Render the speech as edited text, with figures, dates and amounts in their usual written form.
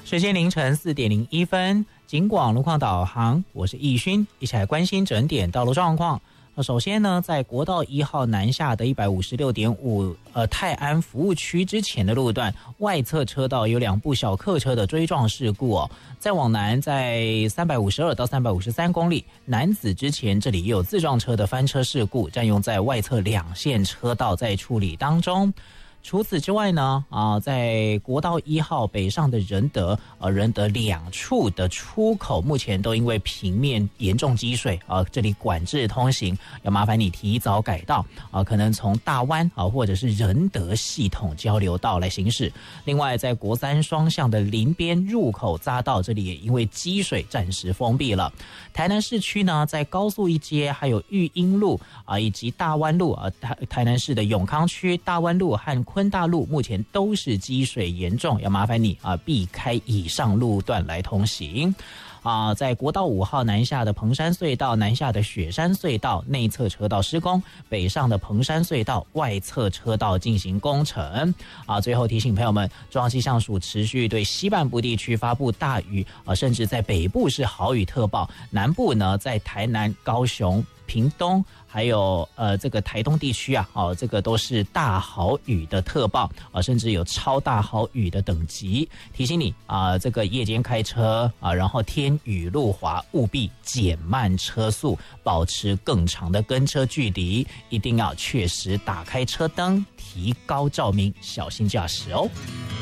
时间凌晨4:01，警广路况导航，我是易勋，一起来关心整点道路状况。首先呢，在国道1号南下的156.5泰安服务区之前的路段，外侧车道有2部小客车的追撞事故哦。再往南，在352到353公里南子之前，这里也有自撞车的翻车事故，占用在外侧2线车道在处理当中。除此之外呢，在国道1号北上的仁德2处的出口，目前都因为平面严重积水这里管制通行，要麻烦你提早改道可能从大湾或者是仁德系统交流道来行驶。另外，在国3双向的林边入口匝道，这里也因为积水暂时封闭了。台南市区呢，在高速一街、还有育英路以及大湾路台南市的永康区大湾路和昆大路目前都是积水严重，要麻烦你避开以上路段来通行。在国道5号南下的蓬山隧道、南下的雪山隧道内侧车道施工，北上的蓬山隧道外侧车道进行工程。最后提醒朋友们，中央气象署持续对西半部地区发布大雨甚至在北部是豪雨特报，南部呢在台南、高雄、屏东还有这个台东地区这个都是大豪雨的特报甚至有超大豪雨的等级。提醒你这个夜间开车然后天雨路滑，务必减慢车速，保持更长的跟车距离，一定要确实打开车灯，提高照明，小心驾驶哦。